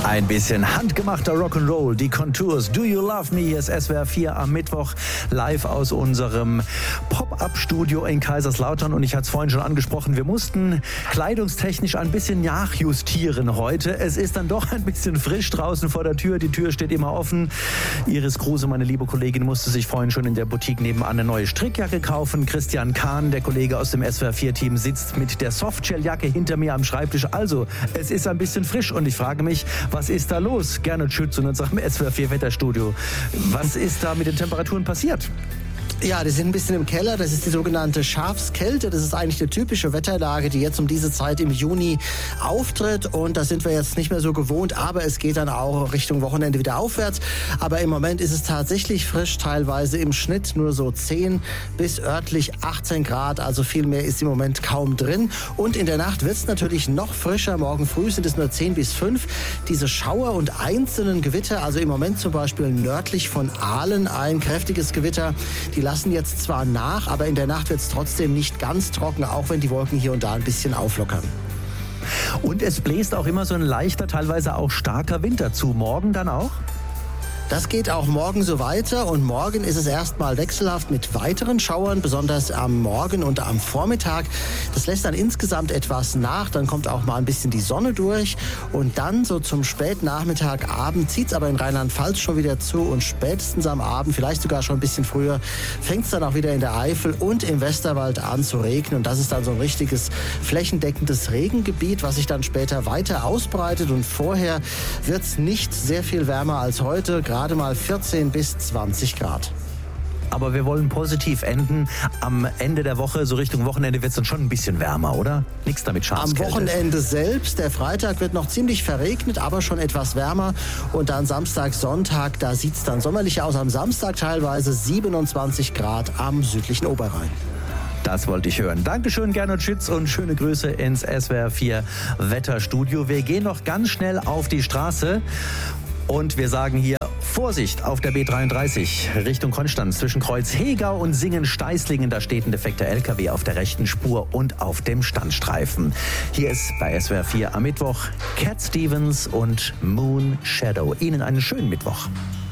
Ein bisschen handgemachter Rock'n'Roll, die Contours, Do You Love Me, hier ist SWR 4 am Mittwoch, live aus unserem Pop-Up-Studio in Kaiserslautern. Und ich hatte es vorhin schon angesprochen, wir mussten kleidungstechnisch ein bisschen nachjustieren heute. Es ist dann doch ein bisschen frisch draußen vor der Tür, die Tür steht immer offen. Iris Kruse, meine liebe Kollegin, musste sich vorhin schon in der Boutique nebenan eine neue Strickjacke kaufen. Christian Kahn, der Kollege aus dem SWR 4-Team, sitzt mit der Softshelljacke hinter mir am Schreibtisch. Also, es ist ein bisschen frisch und ich frage mich, was ist da los? Gernot Schütz und unserem SWR 4 Wetterstudio. Was ist da mit den Temperaturen passiert? Ja, die sind ein bisschen im Keller. Das ist die sogenannte Schafskälte. Das ist eigentlich eine typische Wetterlage, die jetzt um diese Zeit im Juni auftritt. Und das sind wir jetzt nicht mehr so gewohnt. Aber es geht dann auch Richtung Wochenende wieder aufwärts. Aber im Moment ist es tatsächlich frisch, teilweise im Schnitt nur so 10 bis örtlich 18 Grad. Also viel mehr ist im Moment kaum drin. Und in der Nacht wird es natürlich noch frischer. Morgen früh sind es nur 10 bis 5. Diese Schauer und einzelnen Gewitter, also im Moment zum Beispiel nördlich von Aalen ein kräftiges Gewitter, die lassen jetzt zwar nach, aber in der Nacht wird es trotzdem nicht ganz trocken, auch wenn die Wolken hier und da ein bisschen auflockern. Und es bläst auch immer so ein leichter, teilweise auch starker Winter zu. Morgen dann auch? Das geht auch morgen so weiter und morgen ist es erstmal wechselhaft mit weiteren Schauern, besonders am Morgen und am Vormittag. Das lässt dann insgesamt etwas nach, dann kommt auch mal ein bisschen die Sonne durch und dann so zum Spätnachmittag, Abend zieht es aber in Rheinland-Pfalz schon wieder zu und spätestens am Abend, vielleicht sogar schon ein bisschen früher, fängt es dann auch wieder in der Eifel und im Westerwald an zu regnen und das ist dann so ein richtiges flächendeckendes Regengebiet, was sich dann später weiter ausbreitet und vorher wird es nicht sehr viel wärmer als heute, gerade mal 14 bis 20 Grad. Aber wir wollen positiv enden. Am Ende der Woche, so Richtung Wochenende, wird es dann schon ein bisschen wärmer, oder? Nichts damit Schafskälte. Am Wochenende selbst, der Freitag wird noch ziemlich verregnet, aber schon etwas wärmer. Und dann Samstag, Sonntag, da sieht es dann sommerlich aus. Am Samstag teilweise 27 Grad am südlichen Oberrhein. Das wollte ich hören. Dankeschön, Gernot Schütz, und schöne Grüße ins SWR 4 Wetterstudio. Wir gehen noch ganz schnell auf die Straße und wir sagen hier Vorsicht auf der B33 Richtung Konstanz zwischen Kreuzhegau und Singen-Steißlingen. Da steht ein defekter LKW auf der rechten Spur und auf dem Standstreifen. Hier ist bei SWR 4 am Mittwoch Cat Stevens und Moon Shadow. Ihnen einen schönen Mittwoch.